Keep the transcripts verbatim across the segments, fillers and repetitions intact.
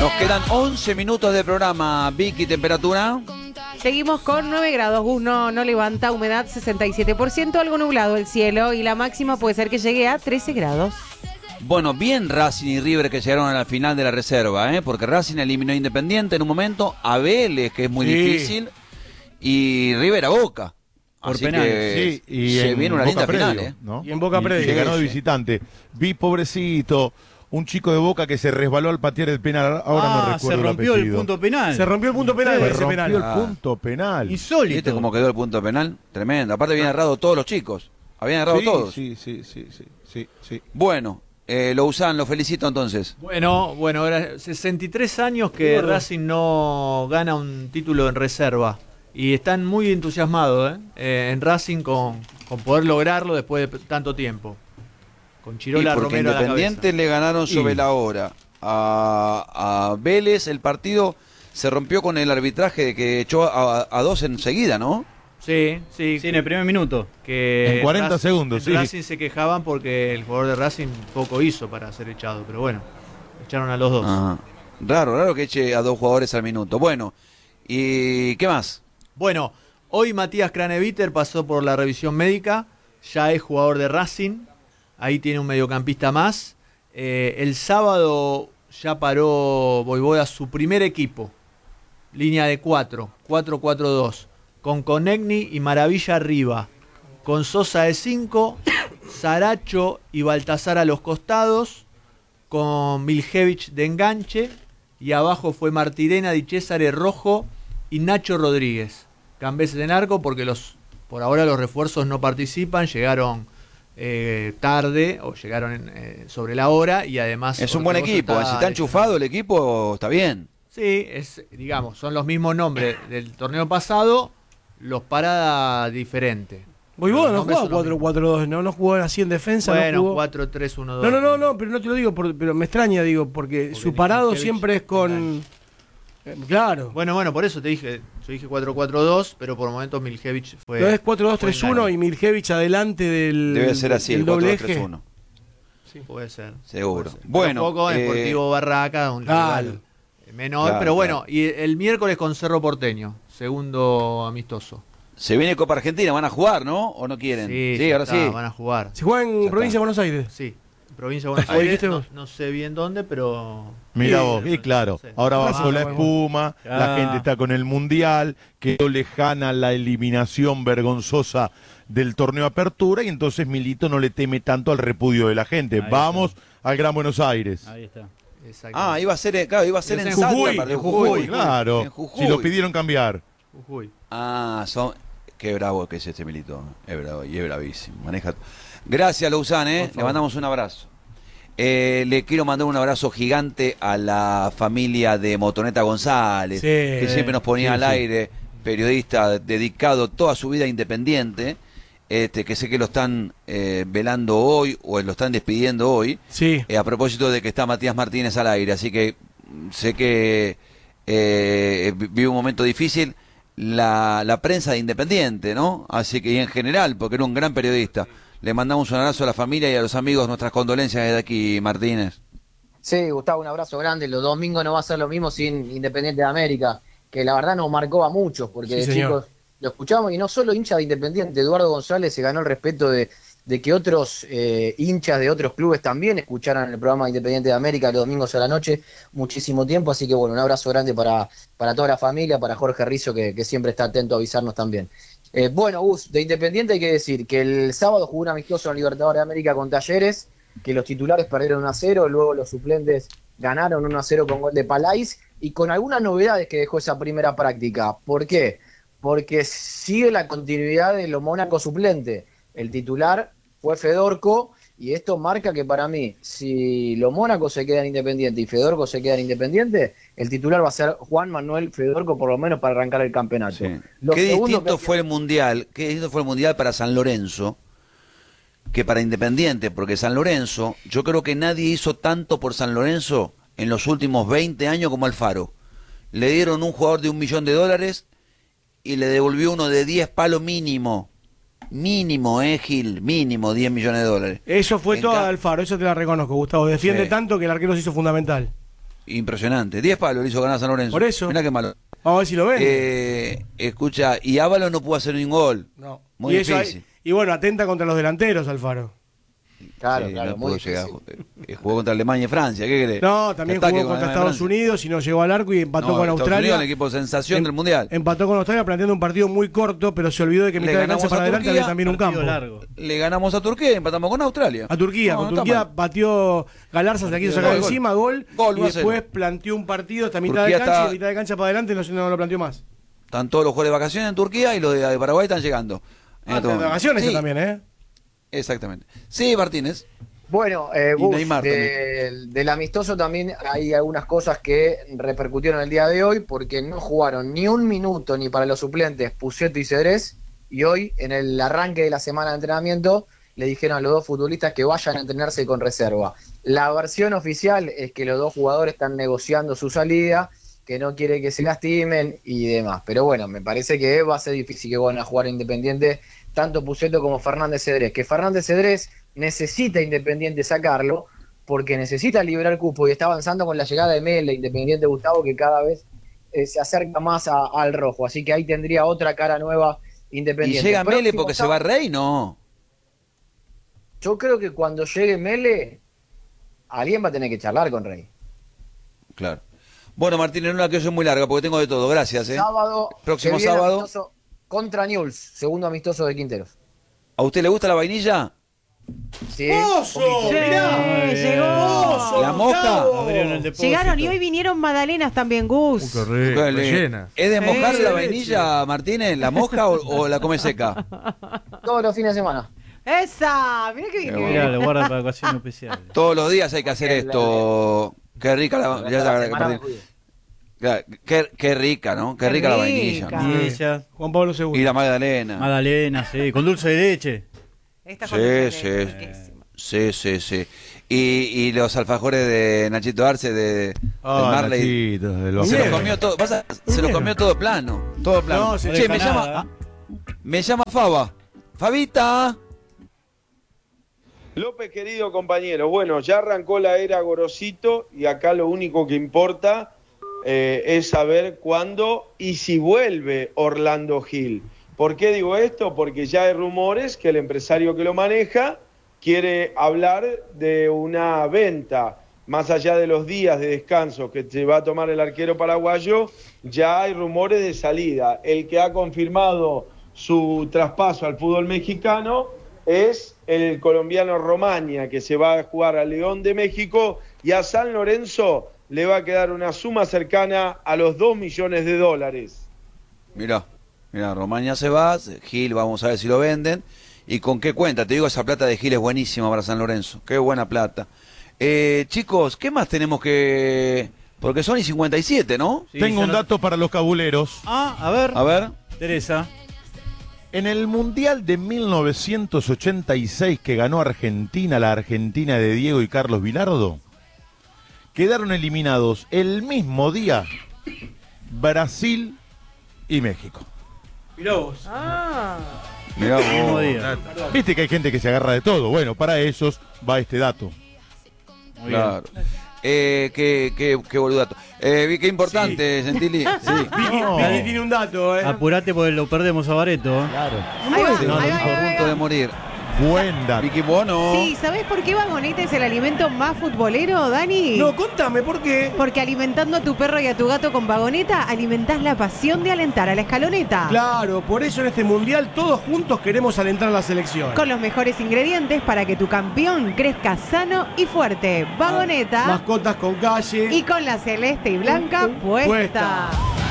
Nos quedan once minutos de programa. Vicky, temperatura. Seguimos con nueve grados, Gus no, no levanta, humedad sesenta y siete por ciento, algo nublado el cielo y la máxima puede ser que llegue a trece grados. Bueno, bien Racing y River que llegaron a la final de la reserva, ¿eh? Porque Racing eliminó a Independiente en un momento, a Vélez, que es muy sí. difícil, y River a Boca. Por Así penales. que Sí, y se en viene una Boca linda Predio, final, ¿eh? ¿no? Y en Boca Y- Predio. y ganó de Sí, sí. visitante. Vi, pobrecito, un chico de Boca que se resbaló al patear el penal. Ahora ah, no recuerdo se rompió el el apellido. punto penal. Se rompió el punto penal. Se ese rompió penal. el Ah. punto penal. Insólito. ¿Viste cómo quedó el punto penal? Tremendo. Aparte habían errado todos los chicos. Habían errado Sí, todos. sí, sí, sí, sí, sí, sí. Bueno, eh, lo usan, lo felicito entonces. Bueno, bueno, era sesenta y tres años que Racing no gana un título en reserva y están muy entusiasmados ¿eh? Eh, en Racing con, con poder lograrlo después de tanto tiempo. Con Y Chirola porque Romero a la Independiente cabeza. le ganaron sobre Y- la hora a, a Vélez. El partido se rompió con el arbitraje de que echó a, a dos enseguida, ¿no? Sí, sí. Sí, en el primer minuto. Que En cuarenta segundos, en sí. Racing se quejaban porque el jugador de Racing poco hizo para ser echado, pero bueno, echaron a los dos. Ajá. Raro, raro que eche a dos jugadores al minuto. Bueno, ¿y qué más? Bueno, hoy Matías Craneviter pasó por la revisión médica, ya es jugador de Racing, ahí tiene un mediocampista más. Eh, el sábado ya paró Voivoda su primer equipo, línea de cuatro, cuatro cuatro dos, con Conegni y Maravilla arriba, con Sosa de cinco, Saracho y Baltasar a los costados, con Miljevich de enganche, y abajo fue Martirena, Di Cesare, Rojo y Nacho Rodríguez. Cambeses en arco porque los por ahora los refuerzos no participan, llegaron eh, tarde o llegaron en, eh, sobre la hora y además... Es un buen Ortigosa equipo. está Si está enchufado el equipo, está bien. Sí, es, digamos, son los mismos nombres del torneo pasado, los paradas diferentes. Voivoda Los no nombres jugaba son los cuatro cuatro dos, ¿no? No jugó así en defensa. no Bueno, jugó... cuatro tres uno dos. No, no, no, no, pero no te lo digo, por- pero me extraña, digo, porque, Porque su parado Miljevich siempre es con... Eh, claro. Bueno, bueno, por eso te dije, yo dije cuatro cuatro dos, pero por momentos Miljevich fue... No es cuatro dos fue tres uno y Miljevich adelante del, Debe ser así, del el doble cuatro dos tres eje. uno. Sí, puede ser. Seguro. Puede ser. Bueno, Pero poco eh, Deportivo Barraca, un claro. rival menor, Claro, pero bueno, claro. y el miércoles con Cerro Porteño, segundo amistoso. Se viene Copa Argentina, van a jugar, ¿no? ¿O no quieren? Sí, ya ahora está, sí. van a jugar. Se juega en Ya provincia está. de Buenos Aires. Sí, provincia de Buenos Ahí Aires, dijiste no, vos. no sé bien dónde, pero... Mira Sí, vos, no y sé, claro, no sé. ahora Ah, bajó la bueno. espuma, la Ah. gente está con el Mundial, quedó lejana la eliminación vergonzosa del torneo Apertura y entonces Milito no le teme tanto al repudio de la gente. Ahí Vamos al Gran Buenos Aires. Ahí está. Exactamente. Ah, iba a ser, eh, claro, iba a ser en En Salta, Jujuy, aparte, en Jujuy. Claro, En Jujuy. si lo pidieron cambiar. Jujuy. Ah, son... Qué bravo que es este Milito. Es bravo y es bravísimo. Maneja... Gracias, Luzán, ¿eh? Le mandamos un abrazo. Eh, le quiero mandar un abrazo gigante a la familia de Motoneta González, Sí, que siempre nos ponía sí, al sí. aire, periodista dedicado toda su vida a Independiente, este, que sé que lo están eh, velando hoy o lo están despidiendo hoy, Sí. eh, a propósito de que está Matías Martínez al aire, así que mm, sé que eh, vi- vive un momento difícil la, la prensa de Independiente, ¿no? Así que y en general, porque era un gran periodista. Le mandamos un abrazo a la familia y a los amigos, nuestras condolencias desde aquí, Martínez. Sí, Gustavo, un abrazo grande. Los domingos no va a ser lo mismo sin Independiente de América, que la verdad nos marcó a muchos, porque Sí, de señor. chicos lo escuchamos, y no solo hincha de Independiente, Eduardo González se ganó el respeto de, de que otros eh, hinchas de otros clubes también escucharan el programa Independiente de América los domingos a la noche, muchísimo tiempo, así que bueno, un abrazo grande para, para toda la familia, para Jorge Rizzo, que, que siempre está atento a avisarnos también. Eh, bueno, Gus, de Independiente hay que decir que el sábado jugó un amistoso en Libertadores de América con Talleres, que los titulares perdieron uno a cero, luego los suplentes ganaron uno a cero con gol de Palais, y con algunas novedades que dejó esa primera práctica. ¿Por qué? Porque sigue la continuidad de lo Mónaco suplente. El titular fue Fedorco, y esto marca que para mí, si lo Mónaco se queda en Independiente y Fedorco se queda en Independiente, el titular va a ser Juan Manuel Fedorco, por lo menos para arrancar el campeonato. Sí. Lo Qué segundo distinto que- fue el mundial, qué distinto fue el mundial para San Lorenzo que para Independiente, porque San Lorenzo, yo creo que nadie hizo tanto por San Lorenzo en los últimos veinte años como Alfaro. Le dieron un jugador de un millón de dólares y le devolvió uno de diez palos mínimo. Mínimo, eh, Gil, mínimo diez millones de dólares. Eso fue En todo ca- Alfaro, eso te la reconozco, Gustavo. Defiende Sí. tanto que el arquero se hizo fundamental. impresionante. diez palos le hizo ganar a San Lorenzo. Por eso. Mirá qué malo. Vamos a ver si lo ven. Eh, escucha, y Ábalos no pudo hacer ningún gol. no. Muy y, eso difícil. hay- y bueno, atenta contra los delanteros, Alfaro. Claro, Sí, claro, no muy pudo llegar. difícil. Eh, Jugó contra Alemania y Francia, ¿qué querés? No, también Que ataque jugó con contra Alemania y Estados Francia. Unidos y no llegó al arco y empató No, con Estados Australia. Unidos, el equipo sensación Em- del Mundial. Empató con Australia planteando un partido muy corto, pero se olvidó de que Le mitad de ganamos cancha a para adelante Turquía, había también un campo. Partido largo. Le ganamos a Turquía y empatamos con Australia. A Turquía, No, con no está Turquía mal. batió Galarza, se la quiso sacar Gol, gol. encima, gol, Gol, y uno a cero. después planteó un partido hasta mitad Turquía de cancha está- y mitad de cancha para adelante no, no lo planteó más. Están todos los jugadores de vacaciones en Turquía y los de Paraguay están llegando. En Ah, este de momento. vacaciones Sí, también, ¿eh? Exactamente. Sí, Martínez. Bueno, eh, Y Gus, Neymar de- del amistoso también hay algunas cosas que repercutieron el día de hoy porque no jugaron ni un minuto ni para los suplentes Pucetto y Cedrés y hoy en el arranque de la semana de entrenamiento le dijeron a los dos futbolistas que vayan a entrenarse con reserva. La versión oficial es que los dos jugadores están negociando su salida, que no quiere que se lastimen y demás. Pero bueno, me parece que va a ser difícil que van a jugar Independiente tanto Pucetto como Fernández Cedrés. Que Fernández Cedrés necesita Independiente sacarlo porque necesita liberar cupo y está avanzando con la llegada de Mele, Independiente Gustavo, que cada vez eh, se acerca más a- al rojo. Así que ahí tendría otra cara nueva Y Independiente. llega Mele Próximo porque se sábado- va Rey, no. Yo creo que cuando llegue Mele, alguien va a tener que charlar con Rey. Claro. Bueno, Martínez, no la que yo muy larga porque tengo de todo. Gracias, ¿eh? Sábado, Próximo que viene sábado. amistoso contra Newell's, segundo amistoso de Quinteros. ¿A usted le gusta la vainilla? Sí, ¡Oso! poquito. Sí, Mirá. llegó. ¿La mosca? Abrieron el depósito. Llegaron y hoy vinieron magdalenas también, Gus. Qué rico, Dale. rellena. ¿Es de mojar Sí. la vainilla, Martínez? ¿La moja o, o la come seca? Todos los fines de semana. Esa, mira que bien. Qué que Mirá, viene. lo guarda para ocasiones especiales. Todos los días hay que hacer esto. Qué rica la, La ya semana la- me Martín. cuido. Claro, qué, qué rica, ¿no? Qué Qué rica la rica. vainilla. Y ella, Juan Pablo Y segundo. la magdalena. Magdalena, sí, con dulce de leche. Esta Sí, con dulce de sí. leche, riquísima. Sí, sí, sí. Y, y los alfajores de Nachito Arce de, de Ah, Marley. Nachito, del Se Bajón. los Bien. comió todo, pasa, se los Bien. comió todo plano, todo plano. No, se Che, deja me llama, nada. me llama Faba. Fabita. López, querido compañero, bueno, ya arrancó la era Gorosito y acá lo único que importa eh, es saber cuándo y si vuelve Orlando Gil. ¿Por qué digo esto? Porque ya hay rumores que el empresario que lo maneja quiere hablar de una venta. Más allá de los días de descanso que se va a tomar el arquero paraguayo, ya hay rumores de salida. El que ha confirmado su traspaso al fútbol mexicano es el colombiano Romaña, que se va a jugar al León de México, y a San Lorenzo le va a quedar una suma cercana a los dos millones de dólares. Mirá, mirá, Romaña se va, Gil, vamos a ver si lo venden. ¿Y con qué cuenta? Te digo, esa plata de Gil es buenísima para San Lorenzo. Qué buena plata. Eh, chicos, ¿qué más tenemos que...? Porque son y cincuenta y siete, ¿no? Sí, Tengo ya un no- dato para los cabuleros. Ah, a ver. A ver. Teresa. En el Mundial de mil novecientos ochenta y seis que ganó Argentina, la Argentina de Diego y Carlos Vilardo, quedaron eliminados el mismo día Brasil y México. Mirá vos. Ah, Mirá vos. Mismo día. Viste que hay gente que se agarra de todo. Bueno, para ellos va este dato. Muy bien. Claro. Eh, qué, qué, qué boludato. Eh, vi- qué importante, Gentili. Sí. Vicky, No. Vicky tiene un dato, ¿eh? Apurate porque lo perdemos a Bareto. ¿eh? Claro. ahí va, No, ahí va, a ahí va, ahí punto va. de morir. Buen dato. Vicky Bono. Sí, ¿sabés por qué Vagoneta es el alimento más futbolero, Dani? No, contame, ¿por qué? Porque alimentando a tu perro y a tu gato con Vagoneta, alimentás la pasión de alentar a la escaloneta. Claro, por eso en este mundial todos juntos queremos alentar a la selección. Con los mejores ingredientes para que tu campeón crezca sano y fuerte. Vagoneta. Mascotas con calle. Y con la celeste y blanca puesta. Puesta.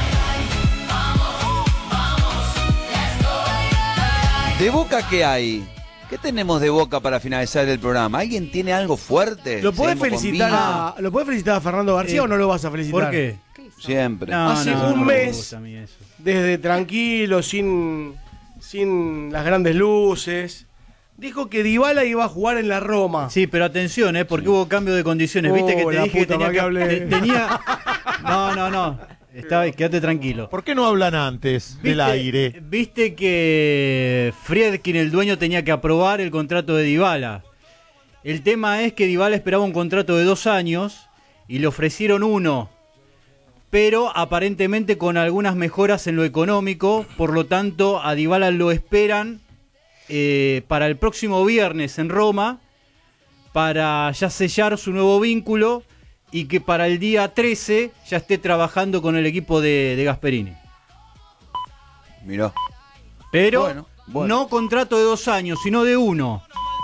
¿De Boca qué hay? ¿Qué tenemos de Boca para finalizar el programa? ¿Alguien tiene algo fuerte? ¿Lo podés Seguimos con felicitar vino. a, ¿Lo podés felicitar a Fernando García Eh, o no lo vas a felicitar? ¿Por qué? Siempre. No, Hace no, un no me mes. gusta a mí eso. Desde tranquilo, sin, sin las grandes luces. Dijo que Dybala iba a jugar en la Roma. Sí, pero atención, ¿eh? Porque hubo cambio de condiciones. Viste que Oh, te la dije que puta, tenía ¿para qué hablé? te- tenía... No, no, no. Está, quédate tranquilo. ¿Por qué no hablan antes del ¿Viste- aire? Viste que Friedkin, el dueño, tenía que aprobar el contrato de Dybala. El tema es que Dybala esperaba un contrato de dos años y le ofrecieron uno, pero aparentemente con algunas mejoras en lo económico. Por lo tanto, a Dybala lo esperan eh, para el próximo viernes en Roma, para ya sellar su nuevo vínculo y que para el día trece ya esté trabajando con el equipo de, de Gasperini. Mirá. Pero Bueno, bueno. no contrato de dos años, sino de uno.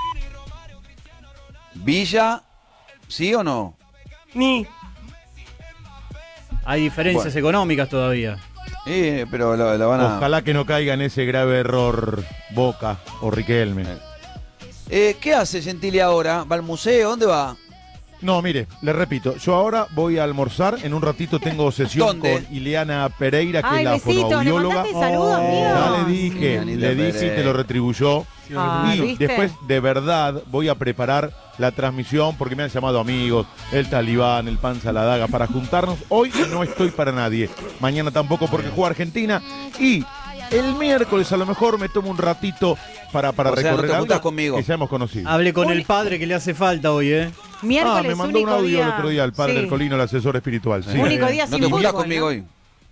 Villa, ¿sí o no? Ni. Hay diferencias Bueno. económicas todavía. Eh, pero la, la van a... Ojalá que no caiga en ese grave error Boca o Riquelme. Eh, ¿Qué hace Gentili ahora? ¿Va al museo? ¿Dónde va? No, mire, le repito, yo ahora voy a almorzar, en un ratito tengo sesión ¿Dónde? con Ileana Pereira, que Ay, es la besito, ¿le fonoaudióloga. mandaste saludos, amigo? Ya le dije, Anita le dije y Pereira. te lo retribuyó. Ah, y ¿viste? después, de verdad, voy a preparar la transmisión porque me han llamado amigos, el Talibán, el Panza la Daga, para juntarnos. Hoy no estoy para nadie, mañana tampoco porque juega Argentina. Y el miércoles a lo mejor me tomo un ratito para, para O sea, no recorrer te algo juntás conmigo. que ya hemos conocido. Hable con Un- el padre que le hace falta hoy, ¿eh? Miércoles, Ah, me mandó un único audio día. el otro día el padre Sí. del Colino, el asesor espiritual. Sí. Único día No sin te juntás fútbol, conmigo ¿no? hoy.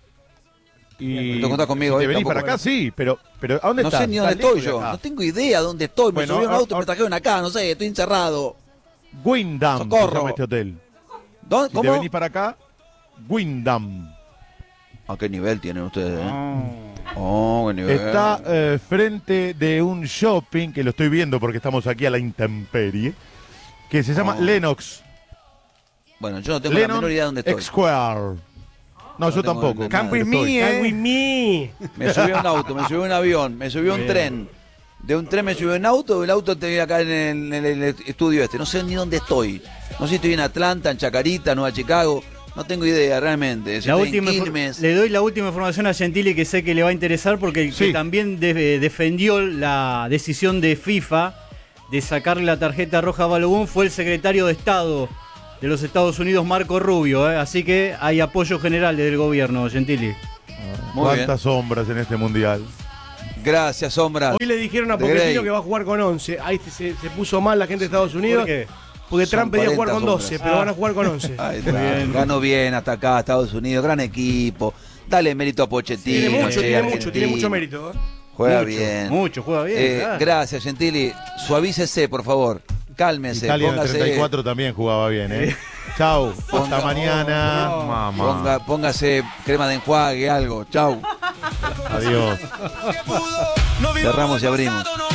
Y te juntás conmigo si te hoy, venís tampoco. para acá, sí, pero, pero ¿a dónde No estás? sé ni dónde ¿Estás lejos estoy de yo. acá? No tengo idea dónde estoy. Me Bueno, subí a un a- auto, a- me trajeron acá, no sé, estoy encerrado. Windham, Socorro. se llama este hotel. ¿Dónde? Si ¿Cómo? te venís para acá, Windham. ¿A qué nivel tienen ustedes? Eh? Oh, qué nivel. Está eh, frente de un shopping, que lo estoy viendo porque estamos aquí a la intemperie, que se llama Oh. Lennox. Bueno, yo no tengo la Lennon menor idea de dónde estoy. Square. No, yo tengo tampoco. nada. Come with Estoy. me, eh. with me. Me subí a un auto, me subí a un avión, me subí a un Bien. tren. De un tren me subí a un auto, el auto tenía acá en el, en el estudio este. No sé ni dónde estoy. No sé si estoy en Atlanta, en Chacarita, Nueva Chicago. No tengo idea realmente. Si La estoy última en infor- Quilmes. le doy la última información a Gentili que sé que le va a interesar porque el Sí. que también de- defendió la decisión de FIFA de sacarle la tarjeta roja a Balogun fue el secretario de Estado de los Estados Unidos, Marco Rubio. ¿eh? Así que hay apoyo general desde el gobierno, Gentili. Muy bien. Cuántas sombras en este mundial. Gracias, Sombra. Hoy le dijeron a De Grey. Pochettino que va a jugar con once. Ahí se, se puso mal la gente de Estados Unidos. ¿Por qué? Porque Son Trump pedía jugar cuarenta con doce, sombras. pero Ah. van a jugar con once. Ahí está. Ganó bien hasta acá, Estados Unidos. Gran equipo. Dale mérito a Pochettino. Tiene mucho, che, tiene mucho, Argentina. tiene mucho mérito. ¿eh? Juega Mucho, bien. Mucho, juega bien. Eh, claro. Gracias, Gentili. Suavícese, por favor. Cálmese. Italia en el póngase, treinta y cuatro también jugaba bien, ¿eh? Chau. Hasta Ponga- mañana. Mamá. ponga- póngase crema de enjuague, algo. Chau. Adiós. Cerramos y abrimos.